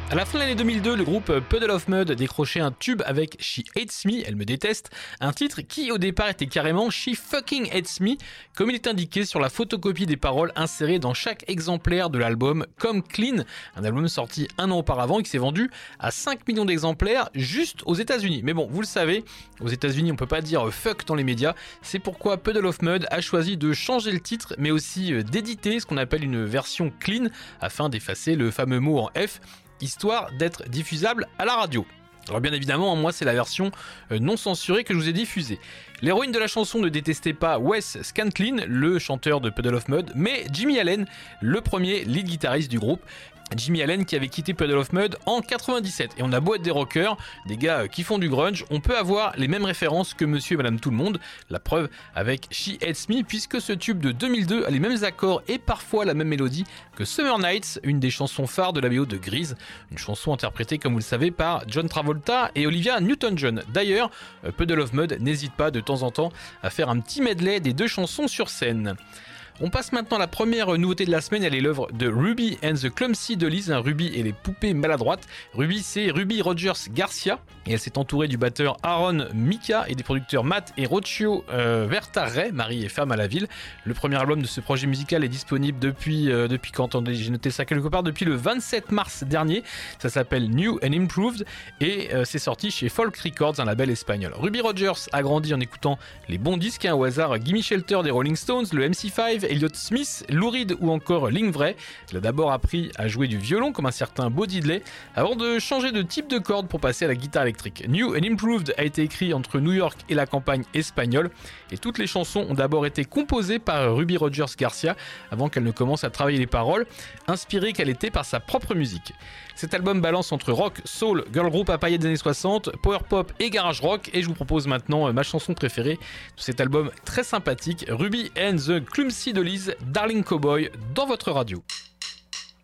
À la fin de l'année 2002, le groupe Puddle of Mudd décrochait un tube avec She Hates Me, elle me déteste, un titre qui au départ était carrément She Fucking Hates Me, comme il est indiqué sur la photocopie des paroles insérées dans chaque exemplaire de l'album Come Clean, un album sorti un an auparavant et qui s'est vendu à 5 millions d'exemplaires juste aux États-Unis. Mais bon, vous le savez, aux États-Unis on peut pas dire fuck dans les médias, c'est pourquoi Puddle of Mudd a choisi de changer le titre mais aussi d'éditer ce qu'on appelle une version clean afin d'effacer le fameux mot en F, histoire d'être diffusable à la radio. Alors bien évidemment, moi c'est la version non censurée que je vous ai diffusée. L'héroïne de la chanson ne détestait pas Wes Scantlin, le chanteur de Puddle of Mudd, mais Jimmy Allen, le premier lead guitariste du groupe. Jimmy Allen qui avait quitté Puddle of Mudd en 97. Et on a beau être des rockers, des gars qui font du grunge, on peut avoir les mêmes références que Monsieur et Madame Tout-le-Monde. La preuve avec She Hates Me, puisque ce tube de 2002 a les mêmes accords et parfois la même mélodie que Summer Nights, une des chansons phares de la BO de Grease, une chanson interprétée comme vous le savez par John Travolta et Olivia Newton-John. D'ailleurs, Puddle of Mudd n'hésite pas de temps en temps à faire un petit medley des deux chansons sur scène. On passe maintenant à la première nouveauté de la semaine, elle est l'œuvre de Ruby and the Clumsy Dollies, Ruby et les poupées maladroites. Ruby, c'est Ruby Rogers Garcia et elle s'est entourée du batteur Aaron Mika et des producteurs Matt et Rocio Vertarre, mari et femme à la ville. Le premier album de ce projet musical est disponible depuis quand, attendez, j'ai noté ça quelque part, depuis le 27 mars dernier. Ça s'appelle New and Improved et c'est sorti chez Folk Records, un label espagnol. Ruby Rogers a grandi en écoutant les bons disques, au hasard Gimme Shelter des Rolling Stones, le MC5, Elliott Smith, Lou Reed ou encore Lingvray. Il a d'abord appris à jouer du violon comme un certain Bo Diddley avant de changer de type de corde pour passer à la guitare électrique. New and Improved a été écrit entre New York et la campagne espagnole et toutes les chansons ont d'abord été composées par Ruby Rogers Garcia avant qu'elle ne commence à travailler les paroles, inspirée qu'elle était par sa propre musique. Cet album balance entre rock, soul, girl group à paillettes des années 60, power pop et garage rock et je vous propose maintenant ma chanson préférée de cet album très sympathique, Ruby and the Clumsy Dollies, Darling Cowboy, dans votre radio.